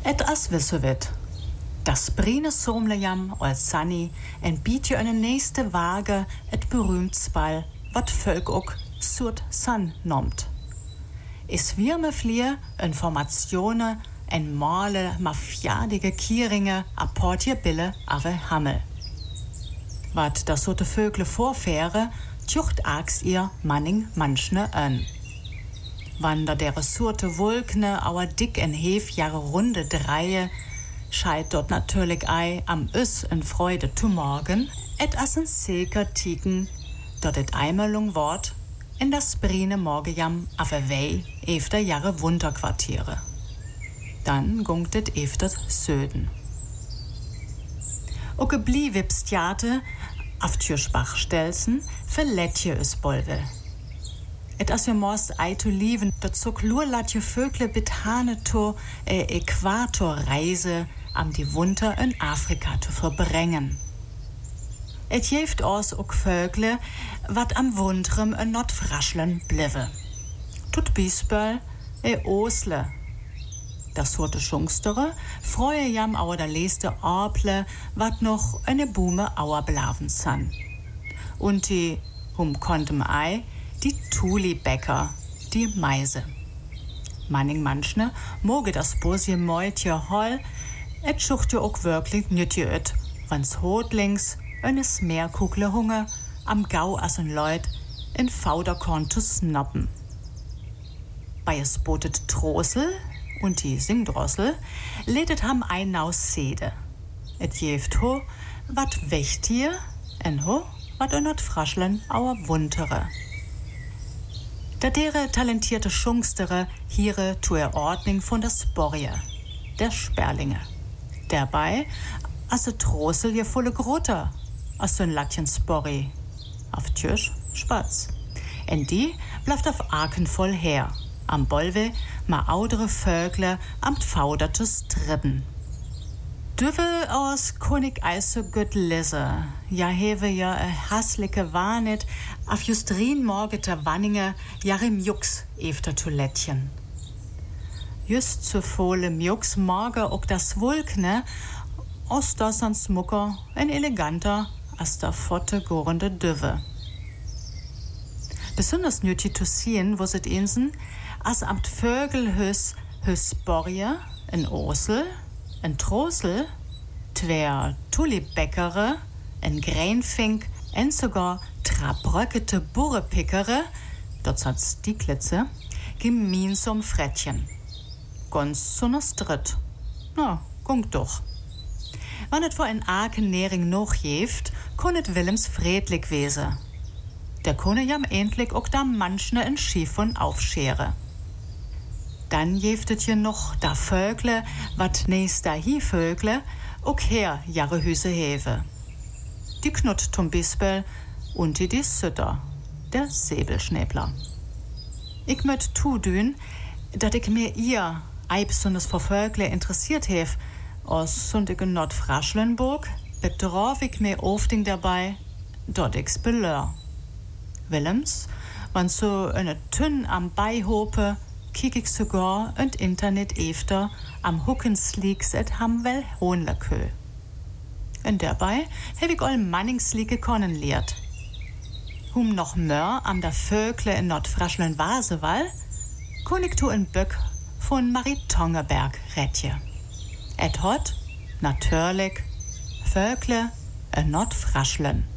Et as wissewit. Das brine somlejam als Sunny en bietje een nächste Waage et berühmt Spal, wat Völk ook Surt Sun nomt. Is wir me flier Informationen en male mafiadige Kieringe a portje bille ave Hammel. Wat das sote Vögle vorfähre, tjucht ags ihr manning manchne an. Wander dere surte Wulkne auer dick en hef jahre runde dreie, scheit dort natürlich ei am Üss en Freude zu morgen, et as en seker tiken, dort et Eimerlung Wort, in das brine Morgejam ave wei efter jahre Wunderquartiere. Dann gungtet efter Söden. O gebliewipstjate, auf Türschbach stelzen, verletje es bolwe. Et as je most ei to lieven, dat so klur lat je Vögle betane to Äquatorreise am die Winter in Afrika zu verbringen. Et jeft os ook Vögle, wat am Wundrem in Nordfraschlen bliwe. Tut Biesböll Osle. Das sorte Schungstere freue jam auer der leste Orple, wat noch eine Bume auer blaven san. Und die kontem Ei, die Tulibäcker, die Meise. Manning manchne moge das Bosje Meutje holl, et schucht jo ook wirklich nütje et, wann's hotlings eines Meerkugle Hunger am Gau as en Leut in Fauderkorn zu snappen. Bei es botet Trossel und die Singdrossel ledet ham ein naus Sede. Et jeft ho, wat wächt hier, en ho, wat önert Fraschlen auer Wuntere. Da dere talentierte Schungstere hiere tu Ordnung von der Sporje, der Sperlinge. Dabei asse Trossel je volle Grotter, as so'n Latjen Sporri, auf Tschüsch Spatz. En die blaft auf Aken voll her, am Bolwe ma audere Vögle am Faudertes Tribben. Düwe aus König Eise gut lisse, ja hewe ja hassliche Warnet auf justrin morgeter Wanninge jarim Jux efter Toilettchen. Just zu vollem Jux morge ook das Wulkne, os das an Smucker en eleganter as der fotte gorende Düwe. Besonders nötig zu sehen, wo sit insen, as amt Vögel hüs Borje, en Osel, en Trossel, twer Tulibäckere, en Gränfink, en sogar trabröckete Burrepickere, dort hat Stieglitze, gemeinsam Frettchen. Ganz so nos dritt. Na, gungt doch. Wann et vor en Aken Nähring noch jeft, konnet Willems friedlich wese. Der konne jam endlich ook da manchne en Schiefon aufschere. Dann jeftet je noch da Vögle, wat nächst da hi Vögle, ook her jahre Hüse hewe. Die Knut zum Bispel und die Sütter, der Säbelschnäbler. Ich möt tudün, dat ich mir ihr ei besonders vor Vögle interessiert hef, aus sundigen Nordfraschlenburg bedrauf ich mir ofting dabei, dort ich's belör. Willems, wann so eine Tünn am Beihope, kiek ich sogar und Internet efter am Huckensleaks et Hamwell Hohnlerkö. Und dabei hab ich all Manningsliege konnenlehrt. Hum noch mehr am der Vögle in Nordfraschlen Vasewall, kun ich tu in Böck von Maritongerberg retje. Et hot, natürlich, Vögle in Nordfraschlen.